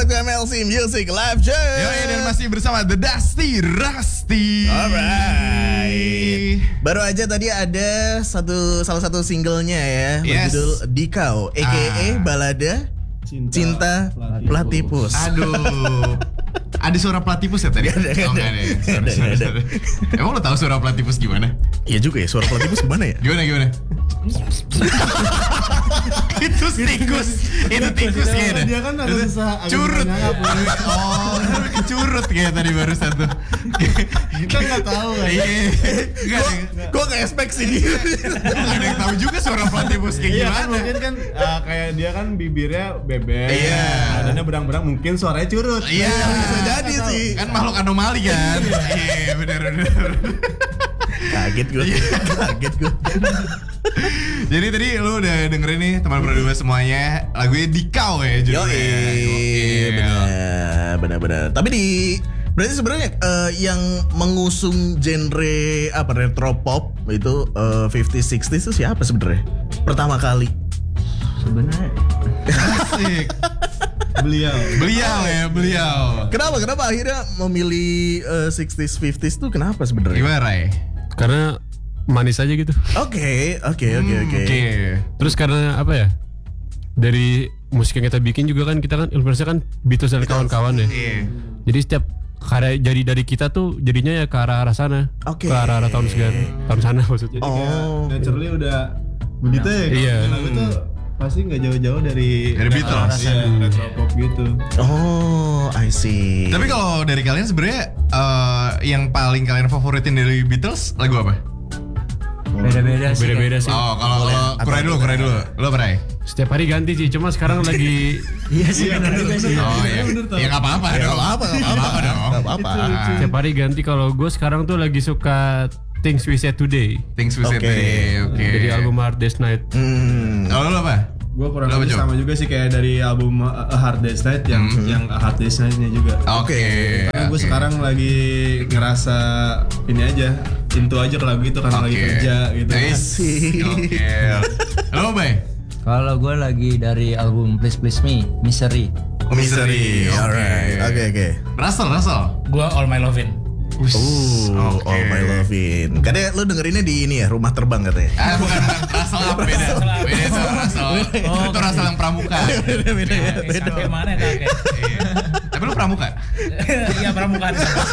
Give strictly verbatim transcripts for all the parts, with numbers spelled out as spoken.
back to M L C Music Live Show. Yo, dan masih bersama The Dusty Rusty. Alright. Baru aja tadi ada satu salah satu singlenya ya, yes. berjudul Dikau, A K A ah. balada Cinta, Cinta Platypus. Aduh. Ada suara platypus ya tadi? Gak ada, oh, gak ada. Sorry, sorry, sorry. Emang lo tahu suara platypus gimana? Iya juga ya, suara platypus gimana ya? Gimana, gimana? Itu tikus. Itu tikus kayaknya. Dia kan agak susah. Curut. Oh, curut kayak tadi barusan tuh. Kita gak tahu kan? Iya. Gue gak expect sih dia. Gak ada yang tahu juga suara platypus kayak Iya gimana. kan mungkin kan uh, kayak dia kan bibirnya bebek. Iya. Badannya berang-berang, mungkin suaranya curut. Iya. Bisa jadi sih. Kan makhluk anomali kan. Iya, benar benar. Kaget gue. Kaget gue. Jadi tadi lu udah dengerin nih teman berdua semuanya lagunya Dikau ya judulnya. Yoi, benar, benar, benar. Tapi di berarti sebenarnya uh, yang mengusung genre apa retro pop itu uh, fifties sixties itu siapa sebenarnya? Pertama kali. Sebenarnya Asik. Beliau. Beliau ya, beliau. Kenapa? Kenapa akhirnya memilih uh, sixties fifties tuh kenapa sebenarnya? Gimana, Ray? Karena manis aja gitu. Oke, oke, oke, oke. Terus karena apa ya? Dari musik yang kita bikin juga kan kita kan influence kan Beatles dan kawan-kawan ya. Iya. Jadi setiap karya jadi dari kita tuh jadinya ya ke arah-arah sana. Oke. Ke arah-arah tahun segan, tahun sana maksudnya. Jadi kayak Oh. naturally udah begitu ya. Iya. Lagu tuh pasti nggak jauh-jauh dari Dari Beatles. Iya, retro pop gitu. Oh, I see. Tapi kalau dari kalian sebenarnya uh, yang paling kalian favoritin dari Beatles lagu apa? beda-beda sih. Beda-beda sih. Oh, kalau lo kurai dulu, kurai dulu. Lo apa, Ray? Setiap hari ganti sih, cuma sekarang lagi Iya sih benar juga sih. Oh iya. Ya enggak apa-apa Gak dong. apa-apa, gak apa-apa dong. Gak apa-apa. setiap hari ganti. Kalau gue sekarang tuh lagi suka Things We Said Today. Things We Said Oke. Today. Oke. Dari album Hard Day's Night. Hmm. Kalau lo apa? Gue kurang Lo apa, lebih Jom? sama juga sih kayak dari album uh, A Hard Day's Night yang Mhm. yang A Hard Day's Night-nya juga. Oke. Karena gue oke. sekarang lagi ngerasa ini aja, into aja ke lagu itu karena lagi Oke. kerja gitu. Nice. Oke. Lo, Bay? Kalau gue lagi dari album Please Please Me, Misery. Misery. Alright. Oke, oke. Russell, Russell. Gua All My Lovin'. Oh, Oke. All My Lovin'. Kadang lu dengerinnya di ini ya, Rumah Terbang katanya. Ah, bukan, bukan. Russell apa beda? Beda itu Russell. Itu Russell yang pramuka. Beda, beda ya, Eh, beda. Sampai mana ya kakek? Iya. Tapi lu pramuka? Iya pramuka hari Sabtu.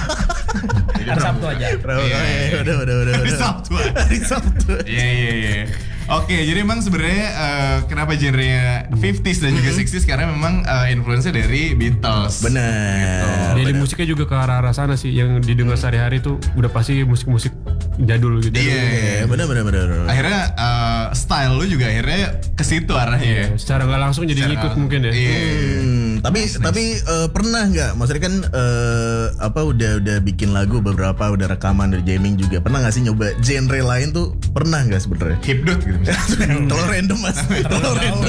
Hari Sabtu aja. Udah, udah, udah, udah. Hari Sabtu. Hari Sabtu. Iya, iya, iya. Oke, jadi emang sebenarnya uh, kenapa genrenya fifties dan juga sixties karena memang uh, influence dari Beatles. Benar. Jadi musiknya juga ke arah-arah sana sih. Yang didengar sehari-hari tuh udah pasti musik-musik jadul gitu. Iya. Iya, benar, benar, benar. Akhirnya uh, style lu juga akhirnya ke situ arahnya ya. Secara nggak langsung jadi Secara- ngikut mungkin ya. Iya. Hmm, tapi tapi eh, pernah nggak? Maksudnya kan eh, apa udah udah bikin lagu beberapa, udah rekaman, udah jamming juga. Pernah nggak sih nyoba genre lain tuh? Pernah nggak sebenarnya? Hipdot gitu misalnya. Terlalu random mas. Terlalu random.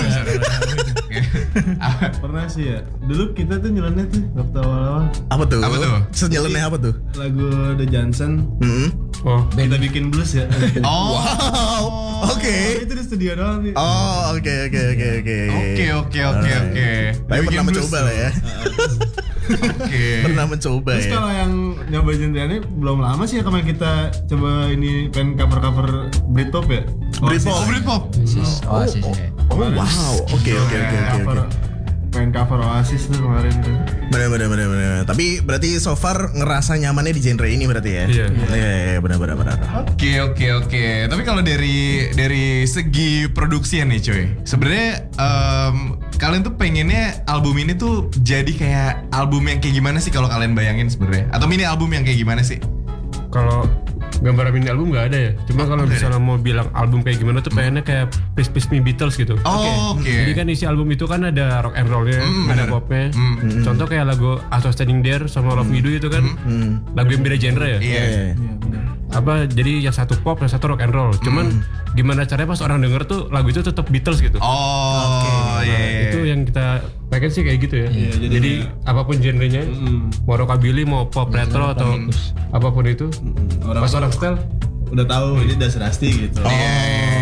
Pernah sih ya. Dulu kita tuh nyeleneh tuh waktu awal-awal Apa tuh? Apa tuh? Senyeleneh apa tuh? lagu The Johnson. Hmm. Oh, Kita bikin blues ya. Oh. Wow. Oke. Itu di studio doang nih. Oh, oke oke oke oke. Oke, oke, oke, oke. Tapi Bikin pernah blues mencoba tuh. lah ya. Oke. Pernah mencoba Terus ya. kalau yang nyoba genre ini belum lama sih ya kemarin kita coba ini pengen cover-cover Britpop ya. Britpop. Oh, Britpop. Oasis, Oasis ya. Oh wow. Oke oke oke oke oke. Cover, pengen cover Oasis tuh kemarin tuh. Benar benar benar benar. Tapi berarti so far ngerasa nyamannya di genre ini berarti ya? Iya. Iya iya benar benar benar. Oke, oke, oke. Tapi kalau dari dari segi produksian nih, cuy. Sebenarnya em, kalian tuh pengennya album ini tuh jadi kayak album yang kayak gimana sih kalau kalian bayangin sebenarnya? Atau mini album yang kayak gimana sih? kalau gambaran mini album nggak ada ya. Cuma kalau nggak misalnya mau bilang album kayak gimana tuh pengennya kayak Please Please Me Beatles gitu. Oh, oke. Jadi kan isi album itu kan ada rock and rollnya, Mm, ada bener. popnya. Mm. Contoh kayak lagu I Was Standing There sama Love Me Do itu kan Hmm. lagu yang beda genre ya. Iya. Iya. Iya benar. Apa jadi yang satu pop, yang satu rock and roll. Cuman gimana caranya pas orang denger tuh lagu itu tetap Beatles gitu. Oh, iya. Nah, itu yang kita pengen sih kayak gitu ya. Iya, jadi jadi apapun genrenya, Mm. mau rockabilly, mau pop retro atau apapun itu, Orang pas orang style udah tahu ini Das Rasti gitu. Iya, iya, iya.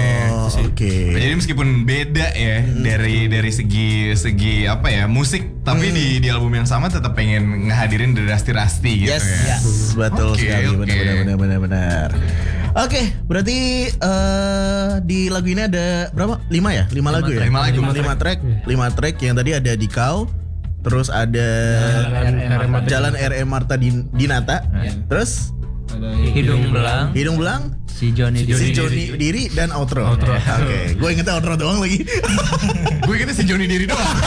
Oh, oke. Jadi meskipun beda ya Hmm. dari dari segi segi apa ya musik, tapi Hmm. di di album yang sama tetap pengen ngehadirin The Rusty Rusty gitu Yes, ya. betul Oke, sekali, oke. benar benar benar benar. Oke, berarti eh, di lagu ini ada berapa? Lima ya? Lima, lagu ya? Lima lagu. Lima, track, lima track yang tadi ada di Kau, terus ada Jalan R M Marta Din- Dinata, terus Ada Hidung belang, Hidung Belang, si Joni si Diri. Joni Diri dan outro. Oke, gue ingetnya outro doang lagi. Gue kira si Joni Diri doang.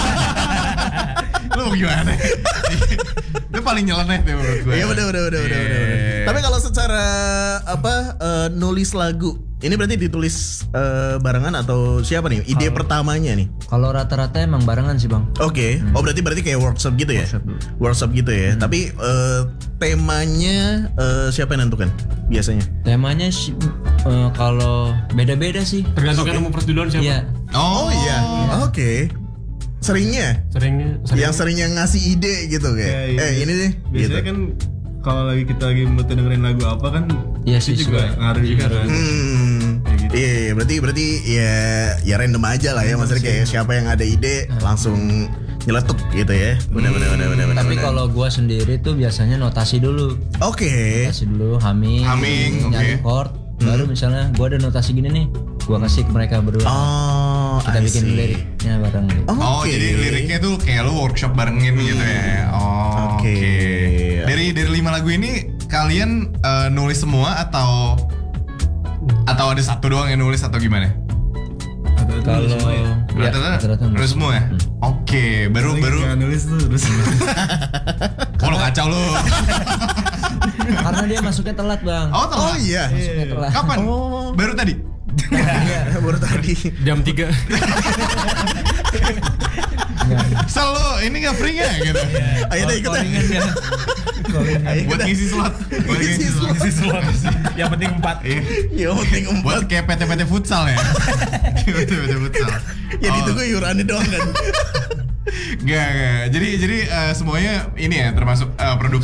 Lu mau gimana? Itu paling nyeleneh deh menurut gue. Iya benar benar benar benar. benar. Iya. Tapi kalau secara apa eh, nulis lagu, ini berarti ditulis eh, barengan atau siapa nih? Ide pertamanya nih? Kalau rata-rata emang barengan sih bang. Oke. Oh berarti berarti kayak workshop gitu ya? Workshop dulu. Workshop gitu ya. Tapi eh, temanya eh, siapa yang nentukan biasanya? Temanya sih eh, kalau beda-beda sih. Tergantung kan nomor duluan siapa. Iya. Oh, Oh iya. Oke. Seringnya? Seringnya sering. Yang seringnya ngasih ide gitu kayak. Ya, iya. Eh ini deh. Biasanya gitu. kan kalau lagi kita lagi mood dengerin lagu apa kan, Iya itu sih, juga suka. ngaruh juga kan. Hmm, Kayak gitu. iya, iya, berarti berarti ya ya random aja lah ya, maksudnya kayak siapa yang ada ide langsung nyeletuk gitu ya. Benar benar benar benar. benar, Tapi benar. kalau gua sendiri tuh biasanya notasi dulu. Oke. Notasi dulu, humming, Humming, nyari oke. chord, baru misalnya gua ada notasi gini nih, gua kasih ke mereka berdua. Oh, Kita I bikin see. liriknya bareng gitu. Oh, Oke. jadi liriknya tuh kayak lu workshop barengin gitu ya. Oh, Oke. oke. Dari dari lima lagu ini kalian eh, nulis semua atau atau ada satu doang yang nulis atau gimana? Atau itu Kalau nulis semua ya? ya, Rata-rata rata-rata nulis nulis. semua ya? Oke, baru Paling baru nggak nulis tuh terus. kalau kacau lu. Karena dia masuknya telat bang. Oh, telat. Oh iya. Masuknya telat. Kapan? Oh. Baru tadi. Baru tadi. Jam tiga. Selalu ini nggak free nggak gitu? Ayo deh ikutan. Callingan dia. Ayo Buat ikutan. ngisi slot. Buat ngisi slot. Isi slot. Yang penting empat. Iya. Ya penting empat. Buat kayak P T P T futsal ya. P T P T futsal. Ya Oh. ditunggu iurannya doang kan. Gak, gak. Jadi jadi eh, semuanya ini ya termasuk eh, produksi